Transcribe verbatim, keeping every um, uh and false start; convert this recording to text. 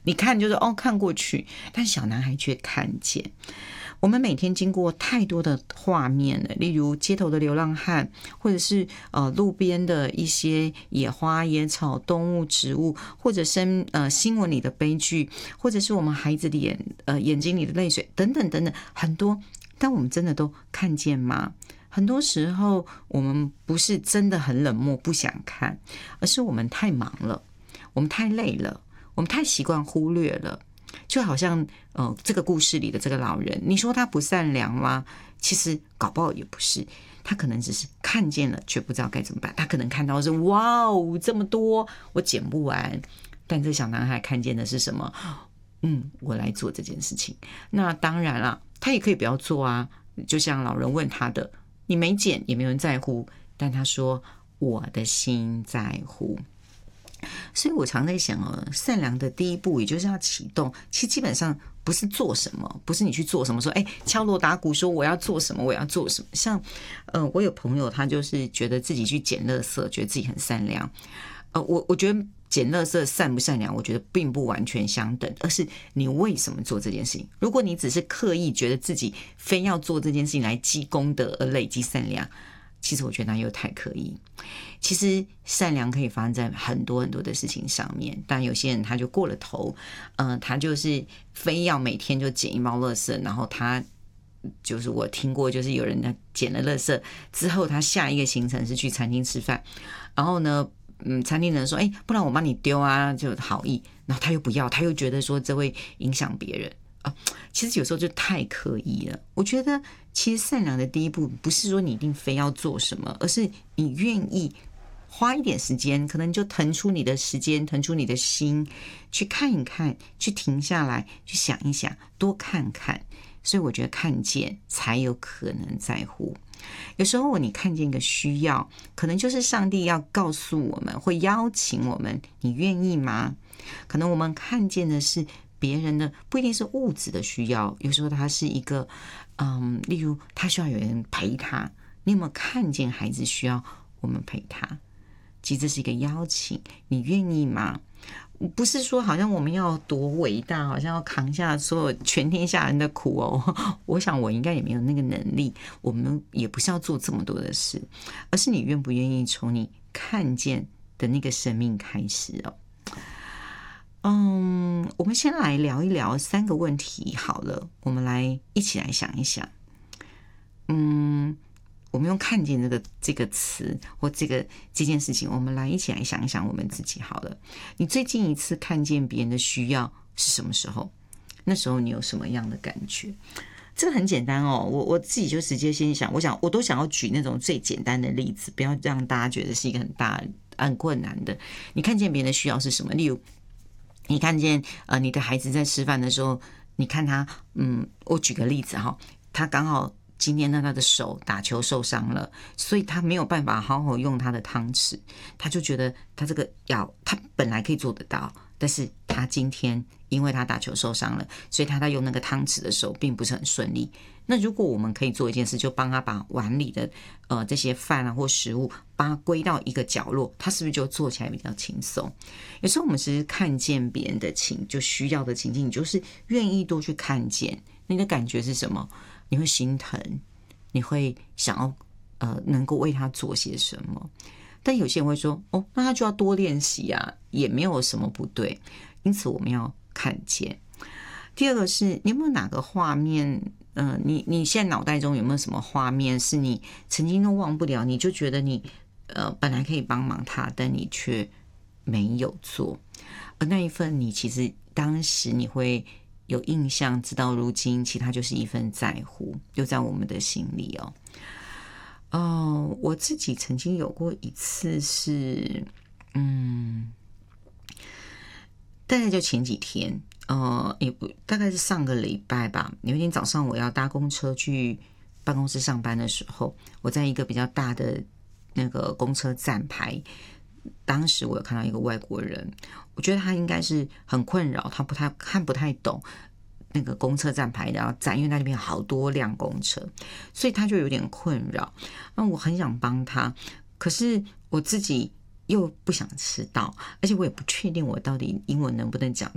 你看就是哦看过去，但小男孩却看见。我们每天经过太多的画面了，例如街头的流浪汉，或者是呃路边的一些野花野草动物植物，或者是呃新闻里的悲剧，或者是我们孩子的眼呃眼睛里的泪水等等等等很多，但我们真的都看见吗？很多时候我们不是真的很冷漠不想看，而是我们太忙了，我们太累了，我们太习惯忽略了。就好像呃，这个故事里的这个老人，你说他不善良吗？其实搞不好也不是，他可能只是看见了却不知道该怎么办。他可能看到的是哇哦这么多我捡不完，但这小男孩看见的是什么？嗯，我来做这件事情。那当然啦，他也可以不要做啊，就像老人问他的，你没捡也没有人在乎，但他说我的心在乎。所以我常在想哦，善良的第一步也就是要启动，其实基本上不是做什么，不是你去做什么说哎敲锣打鼓说我要做什么我要做什么。像呃我有朋友他就是觉得自己去捡垃圾觉得自己很善良，呃我我觉得捡垃圾善不善良我觉得并不完全相等，而是你为什么做这件事情。如果你只是刻意觉得自己非要做这件事情来积功德而累积善良，其实我觉得那又太刻意。其实善良可以发生在很多很多的事情上面，但有些人他就过了头，呃，他就是非要每天就捡一包垃圾，然后他就是我听过，就是有人他捡了垃圾之后，他下一个行程是去餐厅吃饭，然后呢，嗯，餐厅的人说，哎，不然我帮你丢啊，就好意，然后他又不要，他又觉得说这会影响别人。其实有时候就太刻意了。我觉得其实善良的第一步不是说你一定非要做什么，而是你愿意花一点时间，可能就腾出你的时间，腾出你的心去看一看，去停下来，去想一想，多看看。所以我觉得看见才有可能在乎。有时候你看见一个需要，可能就是上帝要告诉我们，会邀请我们，你愿意吗？可能我们看见的是别人的，不一定是物质的需要，有时候他是一个嗯，例如他需要有人陪他，你有没有看见孩子需要我们陪他？其实这是一个邀请，你愿意吗？不是说好像我们要多伟大，好像要扛下所有全天下人的苦哦。我想我应该也没有那个能力，我们也不是要做这么多的事，而是你愿不愿意从你看见的那个生命开始哦。嗯，我们先来聊一聊三个问题好了，我们来一起来想一想。嗯，我们用看见这个这个词或这个这件事情，我们来一起来想一想我们自己好了。你最近一次看见别人的需要是什么时候？那时候你有什么样的感觉？这个很简单哦，我我自己就直接先想，我想我都想要举那种最简单的例子，不要让大家觉得是一个很大很困难的。你看见别人的需要是什么？例如你看见呃你的孩子在吃饭的时候，你看他嗯，我举个例子哈，他刚好今天呢他的手打球受伤了，所以他没有办法好好用他的汤匙，他就觉得他这个要他本来可以做得到，但是他今天因为他打球受伤了，所以他在用那个汤匙的时候并不是很顺利。那如果我们可以做一件事，就帮他把碗里的呃这些饭啊或食物把它归到一个角落，他是不是就做起来比较轻松？有时候我们是看见别人的情就需要的情境，你就是愿意多去看见，你的感觉是什么？你会心疼，你会想要呃能够为他做些什么。但有些人会说哦，那他就要多练习啊，也没有什么不对。因此我们要看见。第二个是你有没有哪个画面呃，你你现在脑袋中有没有什么画面是你曾经都忘不了，你就觉得你呃本来可以帮忙他，但你却没有做，而那一份你其实当时你会有印象，直到如今其实它就是一份在乎，就在我们的心里哦。哦，我自己曾经有过一次是嗯，大概就前几天呃，也不大概是上个礼拜吧。有一天早上我要搭公车去办公室上班的时候，我在一个比较大的那个公车站牌，当时我有看到一个外国人，我觉得他应该是很困扰，他不太看不太懂那个公车站牌的站，因为那里面好多辆公车，所以他就有点困扰。那我很想帮他，可是我自己又不想迟到，而且我也不确定我到底英文能不能讲